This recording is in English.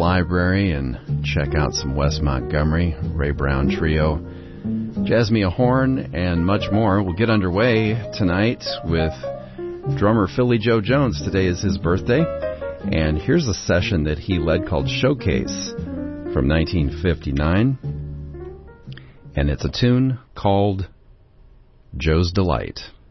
library and check out some Wes Montgomery, Ray Brown Trio, Jasmine Horn, and much more. We'll get underway tonight with drummer Philly Joe Jones. Today is his birthday, and here's a session that he led called Showcase from 1959, and it's a tune called Joe's Delight.